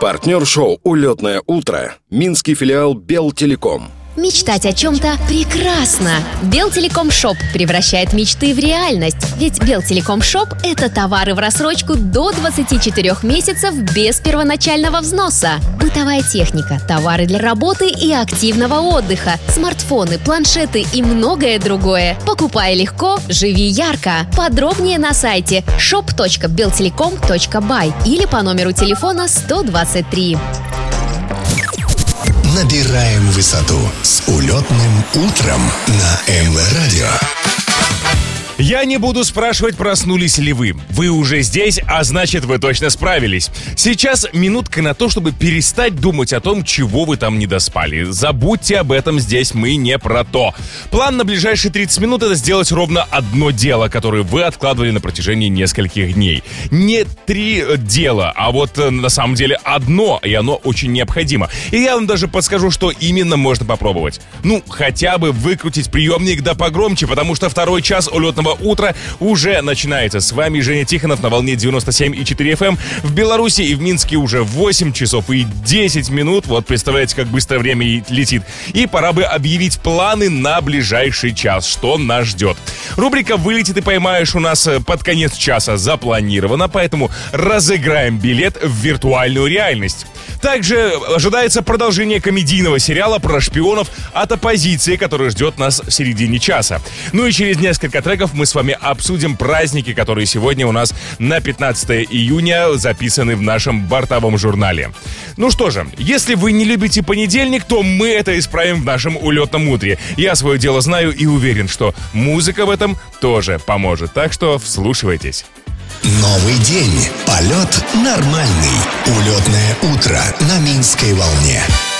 Партнер шоу «Улетное утро» – минский филиал Белтелеком. Мечтать о чем-то прекрасно! Белтелеком Шоп превращает мечты в реальность. Ведь Белтелеком Шоп – это товары в рассрочку до 24 месяцев без первоначального взноса. Бытовая техника, товары для работы и активного отдыха, смартфоны, планшеты и многое другое. Покупай легко, живи ярко. Подробнее на сайте shop.beltelecom.by или по номеру телефона 123. Набираем высоту с улетным утром на МВ-радио. Я не буду спрашивать, проснулись ли вы. Вы уже здесь, а значит, вы точно справились. Сейчас минутка на то, чтобы перестать думать о том, чего вы там не доспали. Забудьте об этом, здесь мы не про то. План на ближайшие 30 минут — это сделать ровно одно дело, которое вы откладывали на протяжении нескольких дней. Не 3 дела, а вот на самом деле одно, и оно очень необходимо. И я вам даже подскажу, что именно можно попробовать. Хотя бы выкрутить приемник да погромче, потому что второй час улетного утра уже начинается. С вами Женя Тихонов на волне 97,4 FM. В Беларуси и в Минске уже 8 часов и 10 минут. Вот представляете, как быстро время летит. И пора бы объявить планы на ближайший час, что нас ждет. Рубрика «Вылетит и поймаешь» у нас под конец часа запланирована, поэтому разыграем билет в виртуальную реальность. Также ожидается продолжение комедийного сериала про шпионов от оппозиции, который ждет нас в середине часа. И через несколько треков мы с вами обсудим праздники, которые сегодня у нас на 15 июня записаны в нашем бортовом журнале. Что же, если вы не любите понедельник, то мы это исправим в нашем улетном утре. Я свое дело знаю и уверен, что музыка в этом тоже поможет. Так что вслушивайтесь. Новый день. Полет нормальный. Улетное утро на Минской волне.